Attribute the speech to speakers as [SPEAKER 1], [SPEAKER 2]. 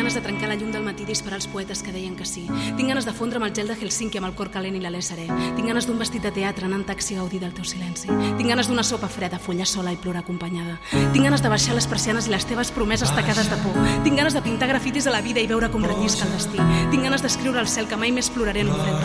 [SPEAKER 1] ganes de trencar la llum del matí i disparar els poetes que deien que sí. Tinc ganes de fondre amb el gel de Helsinki amb el cor calent i l'alè serè. Tinc ganes d'un vestit de teatre, anar en taxi a gaudir del teu silenci. Tinc ganes d'una sopa freda, follar sola i plorar acompanyada. Tinc ganes de baixar les persianes i les teves promeses tacades de por. Tinc ganes de pintar grafitis a la vida i veure com rellisca el destí. Tinc ganes d'escriure al cel que mai més ploraré en un fred